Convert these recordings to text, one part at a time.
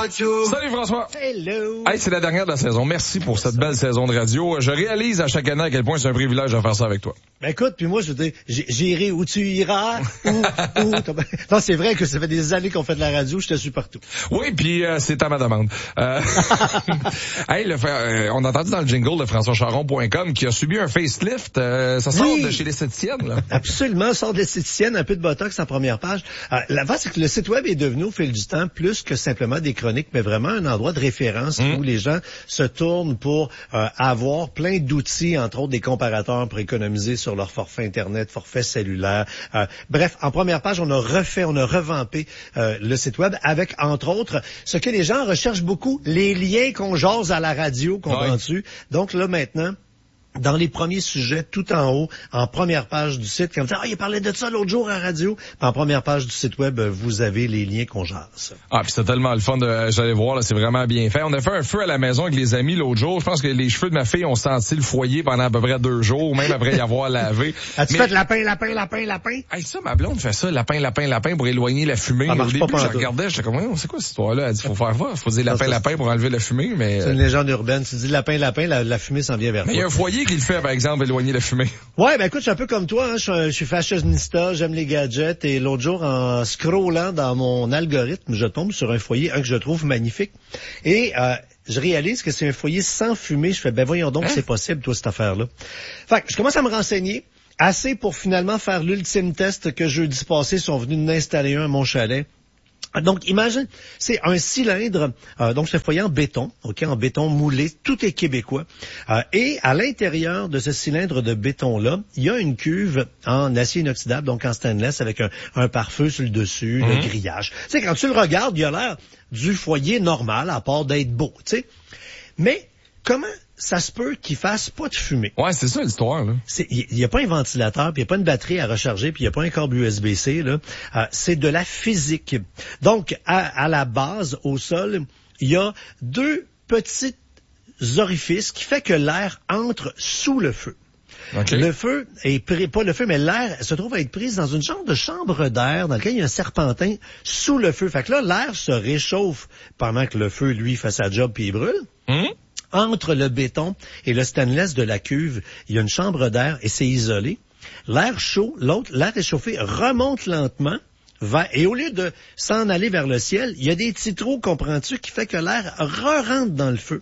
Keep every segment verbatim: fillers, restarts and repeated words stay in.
Salut François. Hello. Hey, c'est la dernière de la saison. Merci pour cette belle saison de radio. Je réalise à chaque année à quel point c'est un privilège de faire ça avec toi. Ben écoute, puis moi je veux dire, j'irai où tu iras, où, où. Non, c'est vrai que ça fait des années qu'on fait de la radio, je te suis partout. Oui, puis euh, c'est à ma demande. Euh... hey, le, euh, on a entendu dans le jingle de François Charon point com qui a subi un facelift. Euh, ça sort oui. de chez l'esthéticienne, là. Absolument, sort de l'esthéticienne, un peu de botox en première page. Euh, L'avant, c'est que le site web est devenu au fil du temps plus que simplement des chroniques, mais vraiment un endroit de référence mmh. où les gens se tournent pour euh, avoir plein d'outils, entre autres des comparateurs pour économiser sur leur forfait Internet, forfait cellulaire. Euh, bref, en première page, on a refait, on a revampé euh, le site web avec, entre autres, ce que les gens recherchent beaucoup, les liens qu'on jase à la radio, qu'on vend dessus. Donc là, maintenant, dans les premiers sujets, tout en haut, en première page du site, comme ça, ah, il parlait de ça l'autre jour à la radio. En première page du site web, vous avez les liens qu'on jase. Ah, puis c'est tellement le fun de, j'allais voir, là, c'est vraiment bien fait. On a fait un feu à la maison avec les amis l'autre jour. Je pense que les cheveux de ma fille ont senti le foyer pendant à peu près deux jours, même après y avoir lavé. As-tu Mais... fait lapin, lapin, lapin, lapin? Hey, ça, ma blonde fait ça, lapin, lapin, lapin, pour éloigner la fumée. Ah, Au début, pas je regardais, j'étais comme, c'est quoi cette histoire-là? Elle dit, faut faire voir, faut dire lapin, ça, lapin pour enlever la fumée, mais... C'est une légende urbaine. Tu dis lapin, lapin, la, la fumée s'en vient vers toi. Mais il y a un foyer qui le fait, par exemple, éloigner la fumée. Ouais, ben écoute, je suis un peu comme toi, hein. je, suis un, je suis fashionista, j'aime les gadgets, et l'autre jour, en scrollant dans mon algorithme, je tombe sur un foyer, un que je trouve magnifique, et euh, je réalise que c'est un foyer sans fumée. Je fais, ben voyons donc, hein? C'est possible, toi, cette affaire-là. Fait que je commence à me renseigner, assez pour finalement faire l'ultime test que jeudi passé, ils sont venus d'installer un à mon chalet. Donc, imagine, c'est un cylindre, euh, donc ce foyer en béton, ok, en béton moulé, tout est québécois. Euh, et à l'intérieur de ce cylindre de béton-là, il y a une cuve en acier inoxydable, donc en stainless, avec un, un pare-feu sur le dessus, mmh. le grillage. Tu sais, quand tu le regardes, il a l'air du foyer normal, à part d'être beau, tu sais. Mais, comment ça se peut qu'il fasse pas de fumée? Ouais, c'est ça l'histoire, là. Il n'y a pas un ventilateur, puis il n'y a pas une batterie à recharger, puis il n'y a pas un câble U S B C, là. Euh, c'est de la physique. Donc, à, à la base, au sol, il y a deux petits orifices qui fait que l'air entre sous le feu. Okay. Le feu est pris, pas le feu, mais l'air se trouve à être pris dans une genre de chambre d'air dans laquelle il y a un serpentin sous le feu. Fait que là, l'air se réchauffe pendant que le feu, lui, fait sa job puis il brûle. Mmh. Entre le béton et le stainless de la cuve, il y a une chambre d'air et c'est isolé. L'air chaud, l'autre, l'air réchauffé remonte lentement vers, et au lieu de s'en aller vers le ciel, il y a des petits trous, comprends-tu, qui fait que l'air re-rentre dans le feu.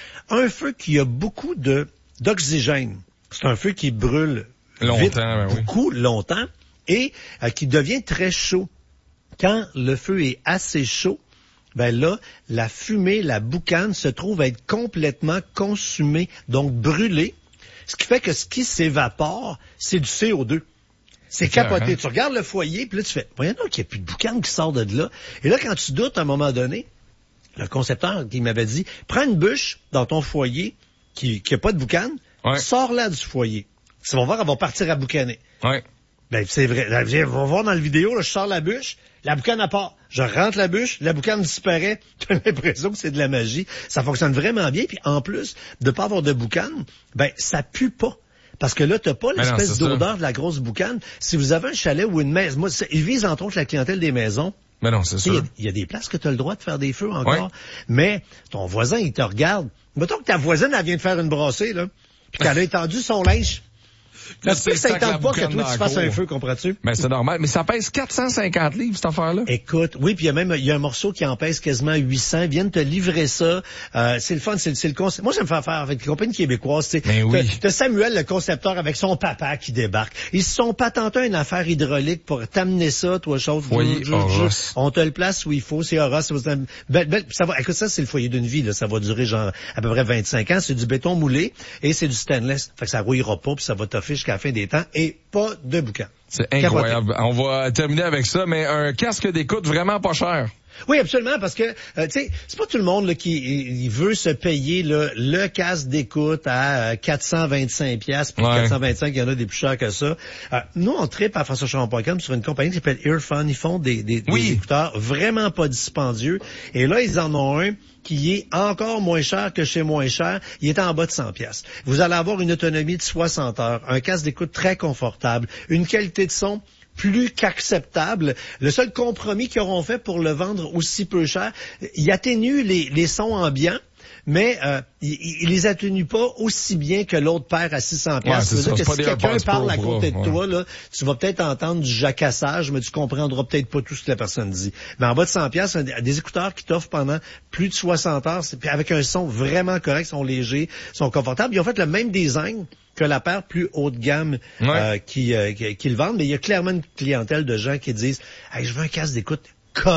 Un feu qui a beaucoup de d'oxygène. C'est un feu qui brûle longtemps, vite, ben oui. beaucoup longtemps et euh, qui devient très chaud. Quand le feu est assez chaud, ben là, la fumée, la boucane se trouve à être complètement consumée, donc brûlée, ce qui fait que ce qui s'évapore, c'est du C O deux. C'est capoté. Hein? Tu regardes le foyer, puis là, tu fais, voyons donc qu'il n'y a plus de boucane qui sort de là. Et là, quand tu doutes, à un moment donné, le concepteur qui m'avait dit, prends une bûche dans ton foyer qui n'a pas de boucane, ouais. sors-la du foyer. Tu vas voir, elle va partir à boucaner. Ouais. Ben, c'est vrai. Là, on va voir dans la vidéo, là, je sors la bûche, la boucane à part. Je rentre la bûche, la boucane disparaît. J'ai l'impression que c'est de la magie. Ça fonctionne vraiment bien. Puis en plus de pas avoir de boucane, ben ça pue pas. Parce que là, t'as pas l'espèce d'odeur ça. de la grosse boucane. Si vous avez un chalet ou une maison, moi, ils visent entre autres la clientèle des maisons. Mais non, c'est sûr. Il y, y a des places que tu as le droit de faire des feux encore. Ouais. Mais ton voisin, il te regarde. Mettons que ta voisine, elle vient de faire une brassée, là. Puis qu'elle a étendu son linge. Ça se peut que ça ne tente pas que toi, tu fasses un feu, comprends-tu? Mais c'est normal. Mais ça pèse quatre cent cinquante livres, cette affaire-là. Écoute, oui, puis il y a même il y a un morceau qui en pèse quasiment huit cents. Ils viennent te livrer ça. Euh, c'est le fun, c'est, c'est le concept. Moi, j'aime faire affaire avec les compagnies québécoises. Tu sais. Mais oui. T'as, t'as Samuel, le concepteur, avec son papa qui débarque. Ils se sont patentés une affaire hydraulique pour t'amener ça, toi, chose. Foyer Horace. On te le place où il faut. C'est Horace. Belle, belle, ça va, écoute, ça, c'est le foyer d'une vie, là. Ça va durer genre à peu près vingt-cinq ans. C'est du béton moulé et c'est du stainless. Fait que ça rouillera pas puis ça va toffer jusqu'à la fin des temps. Et pas de boucan. C'est incroyable. On va terminer avec ça, mais un casque d'écoute vraiment pas cher. Oui, absolument, parce que euh, tu sais, c'est pas tout le monde là, qui il veut se payer là, le casque d'écoute à euh, quatre cent vingt-cinq piastres, puis ouais. quatre cent vingt-cinq, il y en a des plus chers que ça. Euh, nous, on tripe à François Charon point com sur une compagnie qui s'appelle Earphone. Ils font des, des, oui. des écouteurs vraiment pas dispendieux. Et là, ils en ont un qui est encore moins cher que chez moins cher. Il est en bas de cent piastres. Vous allez avoir une autonomie de soixante heures, un casque d'écoute très confortable, une qualité de son plus qu'acceptable. Le seul compromis qu'ils auront fait pour le vendre aussi peu cher, il atténue les, les sons ambiants, mais euh, il, il les atténue pas aussi bien que l'autre paire à six cents piastres. Ouais, ça veut dire que si quelqu'un AirPods parle Pro, à côté de ouais. toi, là, tu vas peut-être entendre du jacassage, mais tu comprendras peut-être pas tout ce que la personne dit. Mais en bas de cent piastres, des, des écouteurs qui t'offrent pendant plus de soixante heures, puis avec un son vraiment correct, sont légers, sont confortables. Ils ont fait le même design que la paire plus haut de gamme ouais. euh, qui, euh, qui, qui le vendent, mais il y a clairement une clientèle de gens qui disent hey, « je veux un casque d'écoute correct ».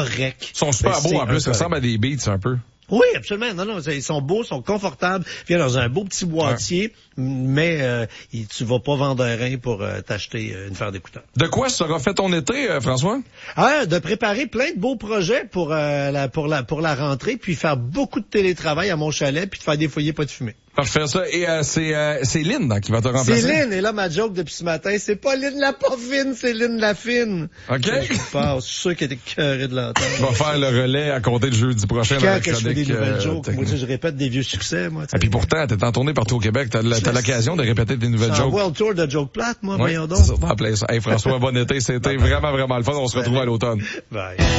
Ils sont super ben, beaux en plus, ça correct. ressemble à des Beats un peu. Oui, absolument. Non, non, ils sont beaux, ils sont confortables. Ils viennent dans un beau petit boîtier, ouais. mais euh, tu vas pas vendre un rein pour euh, t'acheter une paire d'écouteurs. De quoi sera fait ton été, euh, François? Ah, de préparer plein de beaux projets pour euh, la pour la pour la rentrée, puis faire beaucoup de télétravail à mon chalet, puis de faire des foyers pas de fumée. Parfait, ça. Et euh, c'est euh, c'est Lynn hein, qui va te remplacer. C'est Lynn, et là, ma joke depuis ce matin, c'est pas Lynn la pas fine, c'est Lynn la fine. OK. Je pense, je suis sûr qu'elle était cœurée de l'entendre. Je vais faire le relais à compter de jeudi prochain. Quand dans la que je fais des nouvelles euh, jokes, moi, tu sais, je répète des vieux succès, moi. Et puis pourtant, t'es en tournée partout au Québec, t'as, t'as l'occasion de répéter des nouvelles jokes. C'est un world tour de joke plate, moi, oui, voyons donc. C'est ça, t'en plais ça. Hey, François, bon été, c'était vraiment, vraiment le fun. On se retrouve à l'automne. Bye.